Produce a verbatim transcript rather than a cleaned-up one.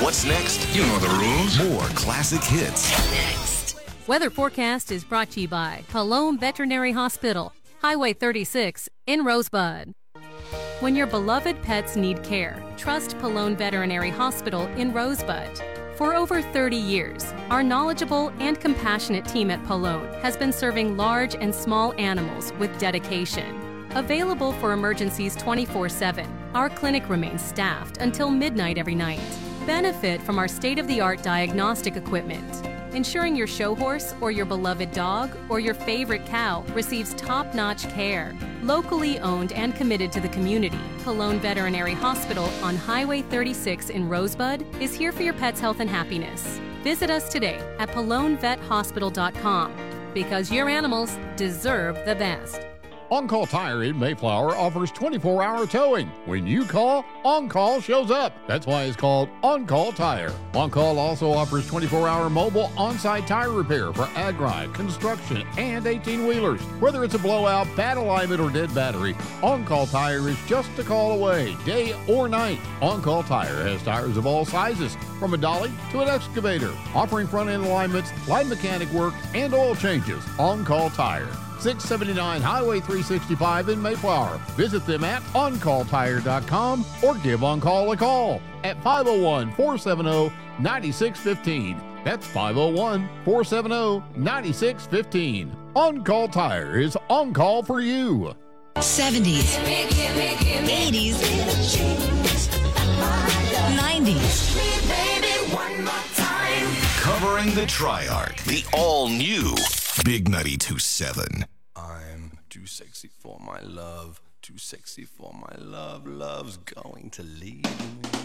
What's next? You know the rules. More classic hits. Next. Weather forecast is brought to you by Palome Veterinary Hospital, Highway thirty-six in Rosebud. When your beloved pets need care, trust Palome Veterinary Hospital in Rosebud. For over thirty years, our knowledgeable and compassionate team at Palome has been serving large and small animals with dedication. Available for emergencies twenty-four seven, our clinic remains staffed until midnight every night. Benefit from our state-of-the-art diagnostic equipment, ensuring your show horse or your beloved dog or your favorite cow receives top-notch care. Locally owned and committed to the community, Palome Veterinary Hospital on Highway thirty-six in Rosebud is here for your pet's health and happiness. Visit us today at palone vet hospital dot com because your animals deserve the best. On-Call Tire in Mayflower offers twenty-four hour towing. When you call, On-Call shows up. That's why it's called On-Call Tire. On-Call also offers twenty-four hour mobile on-site tire repair for ag-ride, construction, and eighteen-wheelers. Whether it's a blowout, bad alignment, or dead battery, On-Call Tire is just a call away, day or night. On-Call Tire has tires of all sizes, from a dolly to an excavator, offering front-end alignments, light mechanic work, and oil changes. On-Call Tire. six seventy-nine Highway three sixty-five in Mayflower. Visit them at on call tire dot com or give On-Call a call at five oh one, four seven oh, nine six one five. That's five oh one, four seven oh, nine six one five. On-Call Tire is on call for you. seventies, eighties, nineties. Covering the Triarch, the all-new Big ninety-two seven. I'm too sexy for my love, too sexy for my love, love's going to leave me.